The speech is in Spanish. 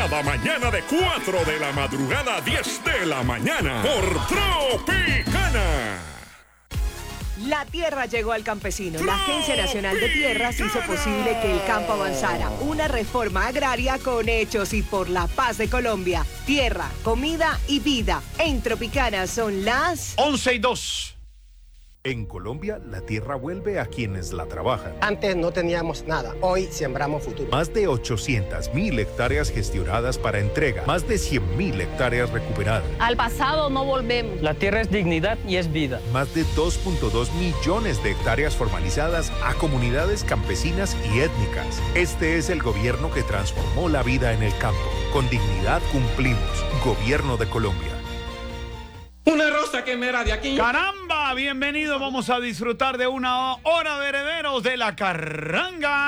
Cada mañana de 4 de la madrugada a 10 de la mañana por Tropicana. La tierra llegó al campesino. La Agencia Nacional de Tierras hizo posible que el campo avanzara. Una reforma agraria con hechos y por la paz de Colombia. Tierra, comida y vida. En Tropicana son las 11:02. En Colombia, la tierra vuelve a quienes la trabajan. Antes no teníamos nada, hoy sembramos futuro. Más de 800.000 hectáreas gestionadas para entrega, más de 100.000 hectáreas recuperadas. Al pasado no volvemos. La tierra es dignidad y es vida. Más de 2.2 millones de hectáreas formalizadas a comunidades campesinas y étnicas. Este es el gobierno que transformó la vida en el campo. Con dignidad cumplimos. Gobierno de Colombia. Una rosa que me era de aquí. ¡Caramba! Bienvenido, vamos a disfrutar de una hora de herederos de la carranga.